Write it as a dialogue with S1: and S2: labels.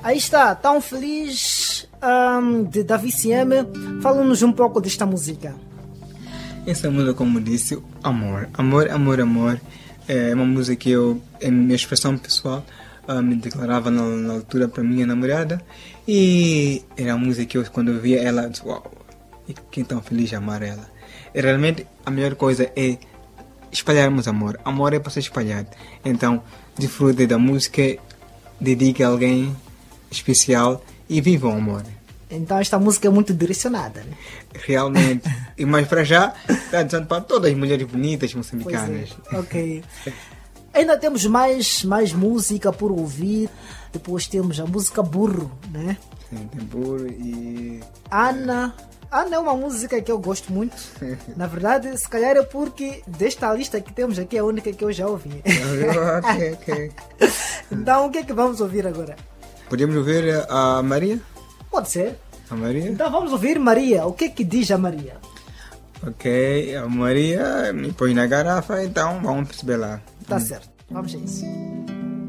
S1: Aí está, tão feliz, de Davi CM. Fala-nos um pouco desta música.
S2: Essa música, como disse, amor. Amor, amor, amor. É uma música que eu, em minha expressão pessoal, me declarava na altura para minha namorada. E era uma música que eu, quando eu via ela, disse, uau, que tão feliz de amar ela. E realmente a melhor coisa é espalharmos amor. Amor é para ser espalhado. Então, desfrute da música, dedique a alguém especial e viva o amor.
S1: Então esta música é muito direcionada, né?
S2: Realmente. E mais para já, está dizendo para todas as mulheres bonitas moçambicanas.
S1: É. Ok. Ainda temos mais música por ouvir. Depois temos a música Burro, né?
S2: Sim, tem Burro e...
S1: Ana é uma música que eu gosto muito. Na verdade, se calhar é porque desta lista que temos aqui é a única que eu já ouvi.
S2: Ok.
S1: Então o que é que vamos ouvir agora?
S2: Podemos ouvir a Maria?
S1: Pode ser.
S2: A Maria?
S1: Então vamos ouvir Maria. O que é que diz a Maria?
S2: Ok, a Maria me põe na garrafa, então vamos perceber lá.
S1: Tá certo. Vamos a isso.